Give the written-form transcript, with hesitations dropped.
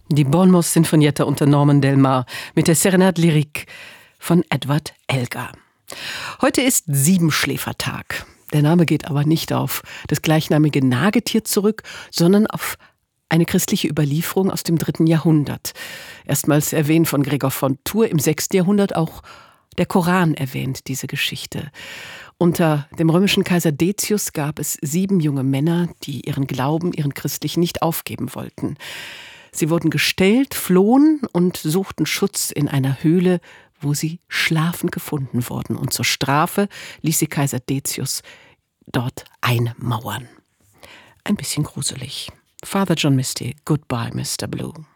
Die Bournemouth Sinfonietta unter Norman Delmar mit der Serenade Lyrique von Edward Elgar. Heute ist Siebenschläfertag. Der Name geht aber nicht auf das gleichnamige Nagetier zurück, sondern auf eine christliche Überlieferung aus dem 3. Jahrhundert. Erstmals erwähnt von Gregor von Tours, im 6. Jahrhundert auch der Koran erwähnt diese Geschichte. Unter dem römischen Kaiser Decius gab es 7 junge Männer, die ihren Glauben, ihren christlichen, nicht aufgeben wollten. Sie wurden gestellt, flohen und suchten Schutz in einer Höhle, wo sie schlafend gefunden wurden. Und zur Strafe ließ sie Kaiser Decius dort einmauern. Ein bisschen gruselig. Father John Misty, Goodbye, Mr. Blue.